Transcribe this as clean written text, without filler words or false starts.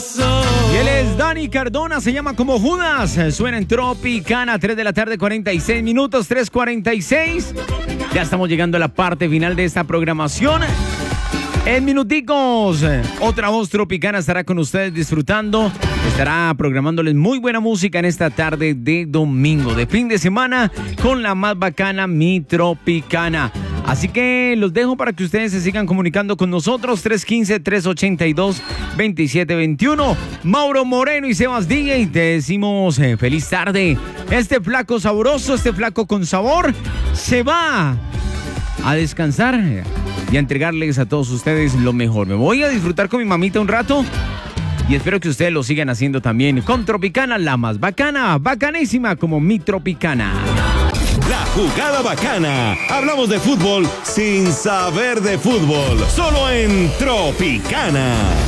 Y él es Dani Cardona, se llama Como Judas. Suena en Tropicana, 3 de la tarde, 46 minutos, 3:46. Ya estamos llegando a la parte final de esta programación. En minuticos, otra voz tropicana estará con ustedes disfrutando. Estará programándoles muy buena música en esta tarde de domingo, de fin de semana, con la más bacana, Mi Tropicana. Así que los dejo para que ustedes se sigan comunicando con nosotros. 315-382-2721. Mauro Moreno y Sebas DJ, te decimos feliz tarde. Este flaco sabroso, este flaco con sabor, se va a descansar y a entregarles a todos ustedes lo mejor. Me voy a disfrutar con mi mamita un rato y espero que ustedes lo sigan haciendo también con Tropicana, la más bacana, bacanísima como Mi Tropicana. La jugada bacana. Hablamos de fútbol sin saber de fútbol. Solo en Tropicana.